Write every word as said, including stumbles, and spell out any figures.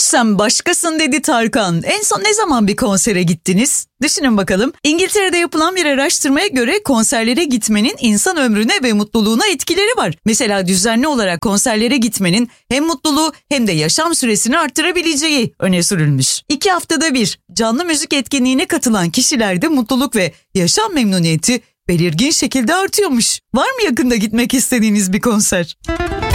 Sen başkasın dedi Tarkan. En son ne zaman bir konsere gittiniz? Düşünün bakalım. İngiltere'de yapılan bir araştırmaya göre konserlere gitmenin insan ömrüne ve mutluluğuna etkileri var. Mesela düzenli olarak konserlere gitmenin hem mutluluğu hem de yaşam süresini arttırabileceği öne sürülmüş. İki haftada bir canlı müzik etkinliğine katılan kişilerde mutluluk ve yaşam memnuniyeti belirgin şekilde artıyormuş. Var mı yakında gitmek istediğiniz bir konser?